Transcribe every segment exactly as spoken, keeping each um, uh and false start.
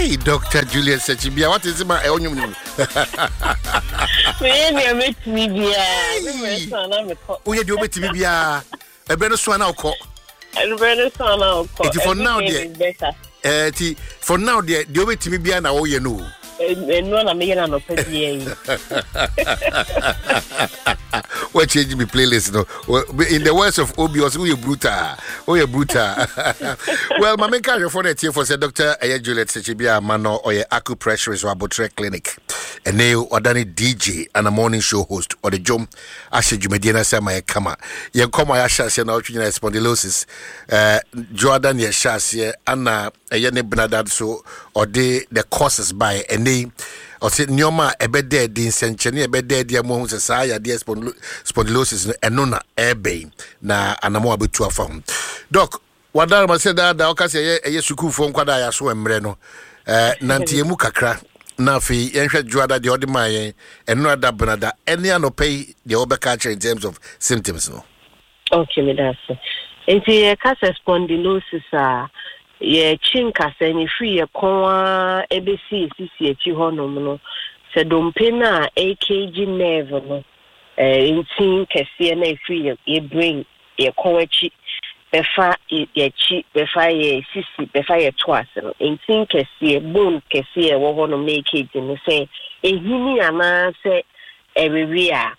Hey, Doctor Juliet Sechibia, what is my onion? We met me, we do with me, a better swan I'll call. And better son, I'll call. For now, dear. Eh, for now, dear, do it to me, Biana, all you know. And one a million of What changing me playlist? No, in the words of Obios, we are brutal. We are brutal. Well, my main character for that here for said Doctor Juliet Sechibia Mano or your acupressurist or Abotre Clinic, and now or Danny D J and a morning show host or the Jom Asha Jumediana Sama Kama. You come my Ashas and Altrina spondylosis. Uh, Jordan Yashas, Anna, a Yane Bernadad so or the the causes by a name. Or say Nyoma a bed dead in Senchani, a bed dead, dear Mohun Society, dear spondylosis, and nona airbe, na anamo abitua found. Doc, what I said that the Ocasi, a yesuku from Quada, so embreno, eh, Nantiemu Kakra, Nafi, Yansha Juada, the Odimai, and no other Benada, any ano pay the overcatcher in terms of symptoms. No, okay, me that's it. It's a case spondylosis. Ye chinka se ni free ye kwa A B C sisi echi honom no se dompe na A K G nerve no eh intin kese na free ye brain ye kwachi befa ye chi befa ye sisi befa ye twice no intin kese bone kese wo honom na A K G no se ehini ana se ewewe a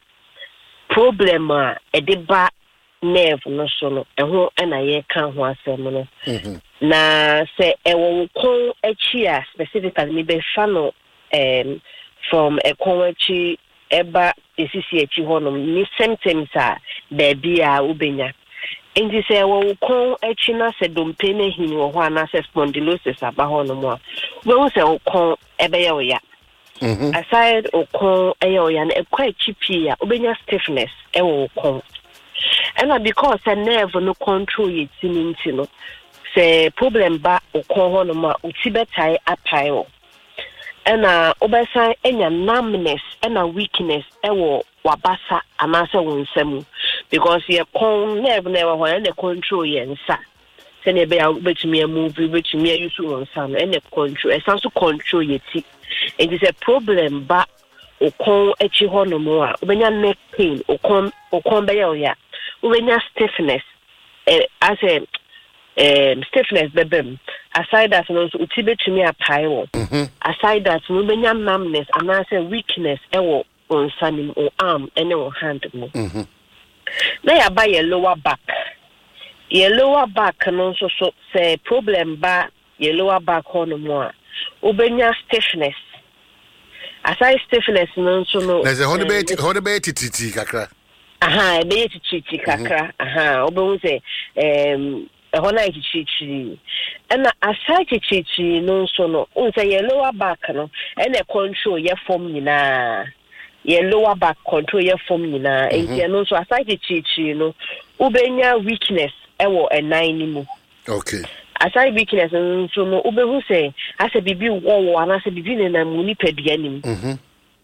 problem a edeba nerve no so no eho na ye kan ho asem no mhm na se ewo kon echi a specifically me be fano um from a kon echi eba esisi echi honom ni symptoms a there be a ubenya enti se ewo kon echi na se dompe na hini wo ho ana se spondylosis aba honom a we wo se wo kon ebe ye wo ya mhm aside wo kon eye wo ya na ekwa echi pie a ubenya stiffness ewo kon and because a nerve no control it into no say problem ba okon ho no ma utibetai apai and uh obesa enya numbness and a weakness ewo wabasa anase wonsam because ye kon nerve never ho and control ye nsa say ne be betumi move betumi use wonsa no and control e sanso control ye ti it is a problem ba okon echi ho no mo a obenya neck pain okon okon be ya ubenya stiffness eh, as a um, stiffness bebem aside that no so utibetumi apai wo mm-hmm. aside that no ubenya numbness and as a weakness ewo on sanim or arm any or hand mo mhm na ya ba your lower back your lower back no so so say problem ba your lower back on mo ubenya stiffness aside stiffness no so no there's a honey bait honey bait titi kakra aha be chichi kakra aha obo say um e hona chichi and aside chichi no so no o say your lower back no and e control your form nyina your lower back control your form nyina e no so aside chichi no ubenya weakness e wo e nine mu okay aside weakness so no ubehu say ase bibi wo wo ana se bibi ne na mu ni padua nim mhm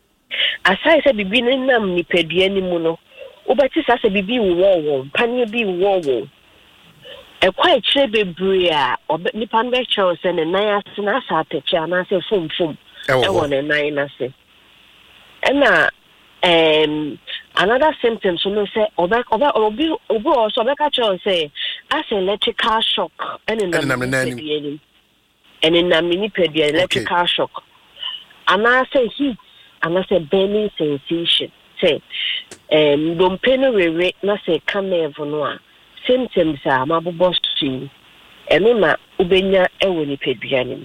aside se bibi ne na mu ni padua nim no obati sa se bibi wo wo panye bi wo wo e kwa kire bebre a nipa no be kire se ne nan ase na asa ateche ana se fom fom e wo ne nan na se ena um another symptom so no say oba oba obi obi also be ka kire se as electrical shock and in the and in the mini pedia electrical shock and I say heat and I say burning sensation say um don't pay no we na say come no symptoms are mabobo stream and na ubenya ewo ni pedia nim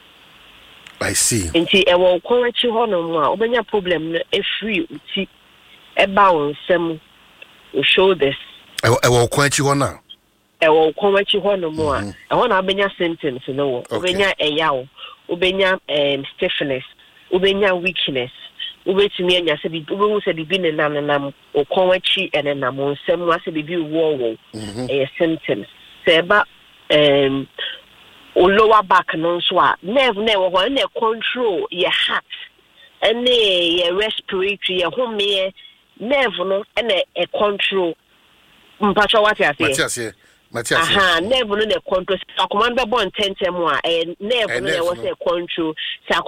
I see nti ewo kwanchi ho no mu a ubenya problem no e free uti e ba won sem o show this ewo kwanchi ho na ewo kwanchi ho no mu a e ho na ubenya symptoms no ubenya eyawo ubenya um stiffness ubenya weakness ubetumi anya se bi ubehu se bi ne nam nam okwanchi ene nam nsem ase bi wo wo e symptoms se ba um o lower back no so a nerve na wo ho na control your heart and your respiratory your home nerve no and e control mpacho what you say what you say aha nerve no the control akoma be bon tentem a eh nerve no e wo say control